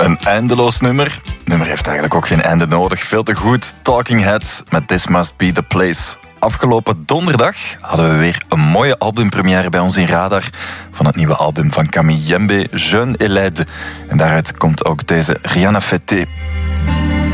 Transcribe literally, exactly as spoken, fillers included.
Een eindeloos nummer. Het nummer heeft eigenlijk ook geen einde nodig. Veel te goed. Talking Heads met This Must Be The Place. Afgelopen donderdag hadden we weer een mooie albumpremière bij ons in Radar van het nieuwe album van Camille Jembe, Jeune et Laide. En daaruit komt ook deze Rien à fêter.